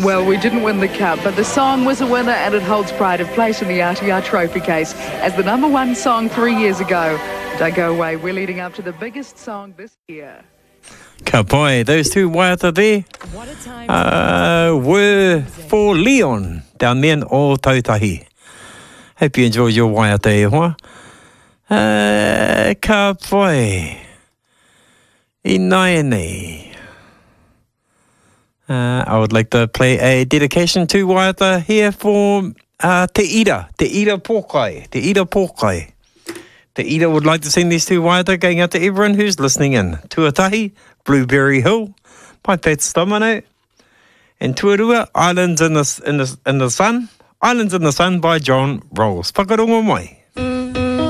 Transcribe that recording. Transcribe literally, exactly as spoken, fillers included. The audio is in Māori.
Well, we didn't win the cup, but the song was a winner and it holds pride of place in the R T R trophy case as the number one song three years ago. Don't go away, we're leading up to the biggest song this year. Ka pai, those two waiata there uh, were for Leon down there in O Tautahi. Hope you enjoyed your waiata e hoa. Uh, ka pai, I nai nei. Uh, I would like to play a dedication to waiata here for uh, Te Ira, Te Ira Pōkai, Te Ira Pōkai. Te Ira would like to sing these two waiata going out to everyone who's listening in. Tuatahi, Blueberry Hill, by Pat Stomano, and Tuarua, Islands in the, in the, in the Sun, Islands in the Sun by John Rolls. Whakarongo mai.